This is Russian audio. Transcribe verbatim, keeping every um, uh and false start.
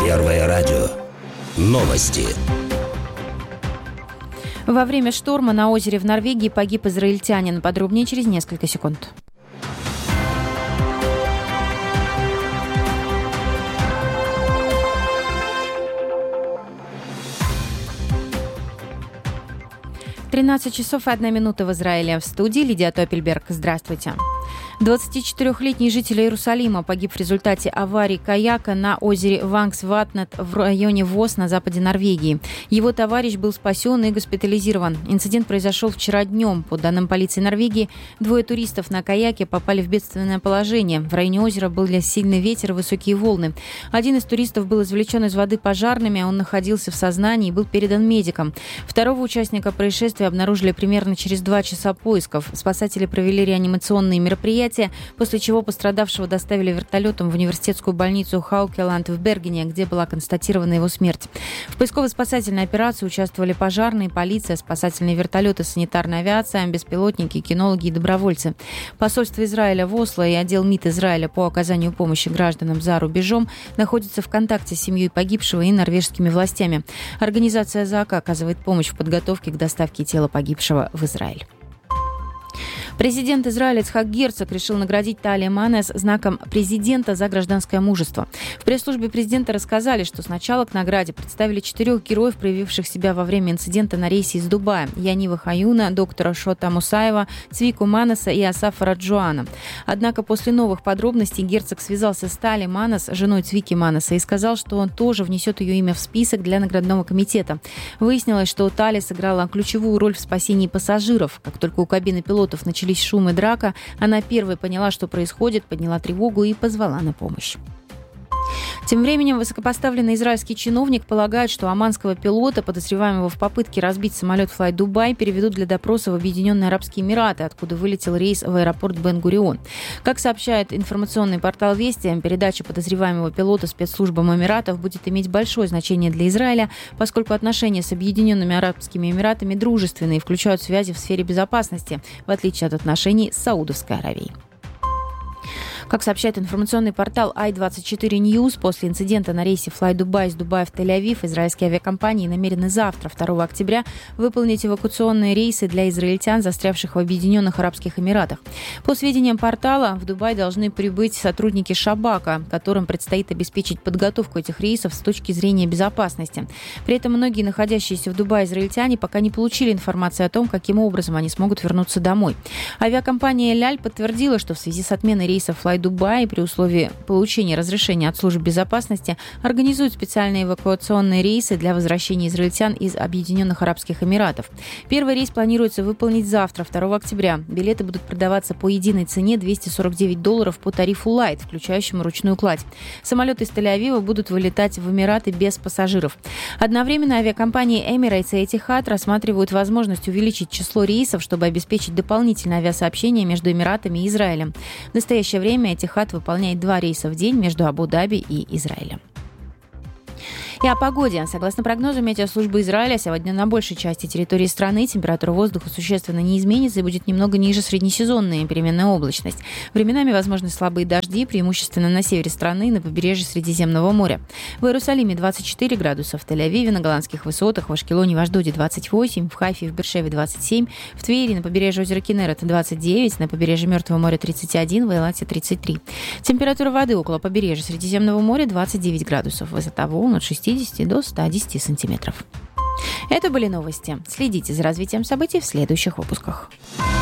Первое радио. Новости. Во время шторма на озере в Норвегии погиб израильтянин. Подробнее через несколько секунд. тринадцать часов и одна минута в Израиле. В студии Лидия Топельберг. Здравствуйте. двадцатичетырёхлетний житель Иерусалима погиб в результате аварии каяка на озере Вангсватнет в районе Вос на западе Норвегии. Его товарищ был спасен и госпитализирован. Инцидент произошел вчера днем. По данным полиции Норвегии, двое туристов на каяке попали в бедственное положение. В районе озера были сильный ветер и высокие волны. Один из туристов был извлечен из воды пожарными, он находился в сознании и был передан медикам. Второго участника происшествия обнаружили примерно через два часа поисков. Спасатели провели реанимационные мероприятия, после чего пострадавшего доставили вертолетом в университетскую больницу Хаукеланд в Бергене, где была констатирована его смерть. В поисково-спасательной операции участвовали пожарные, полиция, спасательные вертолеты, санитарная авиация, беспилотники, кинологи и добровольцы. Посольство Израиля в Осло и отдел МИД Израиля по оказанию помощи гражданам за рубежом находятся в контакте с семьей погибшего и норвежскими властями. Организация ЗАК оказывает помощь в подготовке к доставке тела погибшего в Израиль. Президент Израиля Ицхак Герцог решил наградить Талия Манес знаком президента за гражданское мужество. В пресс-службе президента рассказали, что сначала к награде представили четырех героев, проявивших себя во время инцидента на рейсе из Дубая: Янива Хаюна, доктора Шота Мусаева, Цвику Манеса и Асафа Раджуана. Однако после новых подробностей Герцог связался с Тали Манес, женой Цвики Манеса, и сказал, что он тоже внесет ее имя в список для наградного комитета. Выяснилось, что Тали сыграла ключевую роль в спасении пассажиров. Как только у кабины пилотов начали шум и драка, она первой поняла, что происходит, подняла тревогу и позвала на помощь. Тем временем высокопоставленный израильский чиновник полагает, что оманского пилота, подозреваемого в попытке разбить самолет Fly Dubai, переведут для допроса в Объединенные Арабские Эмираты, откуда вылетел рейс в аэропорт Бен-Гурион. Как сообщает информационный портал «Вести», передача подозреваемого пилота спецслужбам Эмиратов будет иметь большое значение для Израиля, поскольку отношения с Объединенными Арабскими Эмиратами дружественные и включают связи в сфере безопасности, в отличие от отношений с Саудовской Аравией. Как сообщает информационный портал ай двадцать четыре Ньюс, после инцидента на рейсе Fly Dubai из Дубая в Тель-Авив израильские авиакомпании намерены завтра, второго октября, выполнить эвакуационные рейсы для израильтян, застрявших в Объединенных Арабских Эмиратах. По сведениям портала, в Дубай должны прибыть сотрудники Шабака, которым предстоит обеспечить подготовку этих рейсов с точки зрения безопасности. При этом многие находящиеся в Дубае израильтяне пока не получили информации о том, каким образом они смогут вернуться домой. Авиакомпания «Эль-Аль» подтвердила, что в связи с отменой рейсов Fly Дубай при условии получения разрешения от служб безопасности организуют специальные эвакуационные рейсы для возвращения израильтян из Объединенных Арабских Эмиратов. Первый рейс планируется выполнить завтра, второго октября. Билеты будут продаваться по единой цене двести сорок девять долларов по тарифу Light, включающему ручную кладь. Самолеты из Тель-Авива будут вылетать в Эмираты без пассажиров. Одновременно авиакомпании Emirates и Etihad рассматривают возможность увеличить число рейсов, чтобы обеспечить дополнительное авиасообщение между Эмиратами и Израилем. В настоящее время Etihad выполняет два рейса в день между Абу-Даби и Израилем. И о погоде. Согласно прогнозу метеослужбы Израиля, сегодня на большей части территории страны температура воздуха существенно не изменится и будет немного ниже среднесезонной, переменная облачность. Временами возможны слабые дожди, преимущественно на севере страны и на побережье Средиземного моря. В Иерусалиме двадцать четыре градуса, в Тель-Авиве, на Голландских высотах, в Ашкелоне и в Ашдоде двадцать восемь, в Хайфе и в Бершеве двадцать семь, в Твери на побережье озера Кинерет двадцать девять, на побережье Мертвого моря тридцать один, в Эйлате тридцать три. Температура воды около побережья Средиземного моря двадцать девять градусов, высота волн от шестидесяти до ста десяти сантиметров. Это были новости. Следите за развитием событий в следующих выпусках.